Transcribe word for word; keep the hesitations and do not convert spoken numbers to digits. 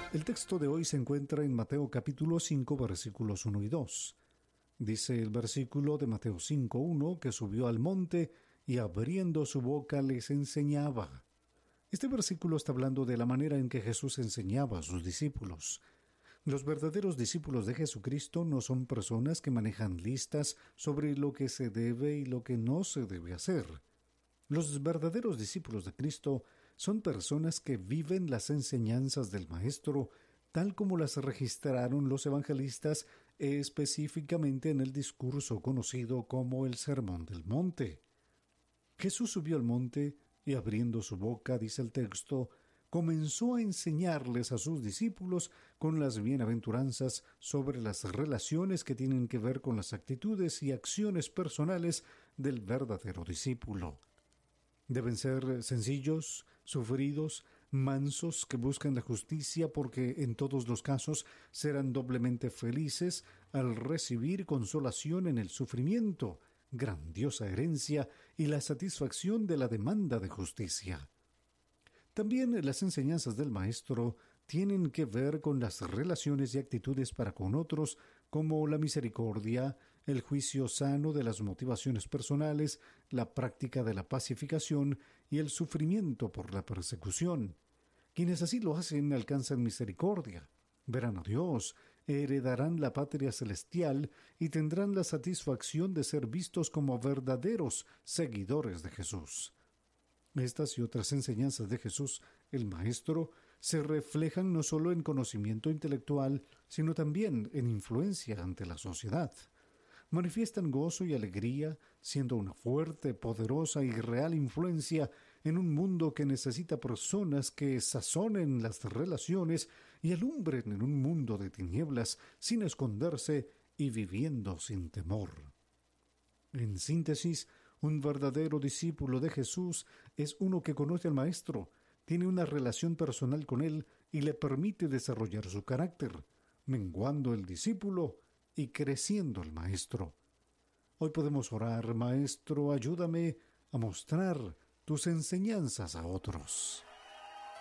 El texto de hoy se encuentra en Mateo capítulo cinco, versículos uno y dos. Dice el versículo de Mateo cinco uno que subió al monte y abriendo su boca les enseñaba. Este versículo está hablando de la manera en que Jesús enseñaba a sus discípulos. Los verdaderos discípulos de Jesucristo no son personas que manejan listas sobre lo que se debe y lo que no se debe hacer. Los verdaderos discípulos de Cristo son personas que viven las enseñanzas del Maestro tal como las registraron los evangelistas específicamente en el discurso conocido como el Sermón del Monte. Jesús subió al monte y abriendo su boca, dice el texto, comenzó a enseñarles a sus discípulos con las bienaventuranzas sobre las relaciones que tienen que ver con las actitudes y acciones personales del verdadero discípulo. Deben ser sencillos, sufridos, mansos, que buscan la justicia porque en todos los casos serán doblemente felices al recibir consolación en el sufrimiento, grandiosa herencia y la satisfacción de la demanda de justicia. También las enseñanzas del Maestro tienen que ver con las relaciones y actitudes para con otros, como la misericordia, el juicio sano de las motivaciones personales, la práctica de la pacificación y el sufrimiento por la persecución. Quienes así lo hacen alcanzan misericordia, verán a Dios, heredarán la patria celestial y tendrán la satisfacción de ser vistos como verdaderos seguidores de Jesús. Estas y otras enseñanzas de Jesús, el Maestro, se reflejan no solo en conocimiento intelectual, sino también en influencia ante la sociedad. Manifiestan gozo y alegría, siendo una fuerte, poderosa y real influencia en un mundo que necesita personas que sazonen las relaciones y alumbren en un mundo de tinieblas, sin esconderse y viviendo sin temor. En síntesis, un verdadero discípulo de Jesús es uno que conoce al Maestro, tiene una relación personal con él y le permite desarrollar su carácter, menguando el discípulo y creciendo el Maestro. Hoy podemos orar: Maestro, ayúdame a mostrar tus enseñanzas a otros.